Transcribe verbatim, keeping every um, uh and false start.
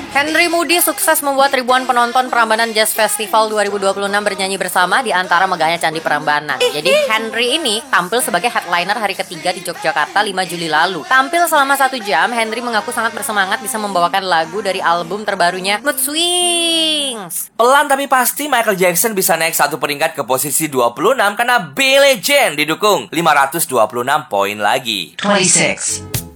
Henry Moody sukses membuat ribuan penonton Prambanan Jazz Festival dua ribu dua puluh enam bernyanyi bersama di antara megahnya Candi Prambanan. Jadi Henry ini tampil sebagai headliner hari ketiga di Yogyakarta lima Juli lalu. Tampil selama satu jam, Henry mengaku sangat bersemangat bisa membawakan lagu dari album terbarunya Mood Swings. Pelan tapi pasti Michael Jackson bisa naik satu peringkat ke posisi dua puluh enam karena Billie Jean didukung lima ratus dua puluh enam poin lagi. twenty-six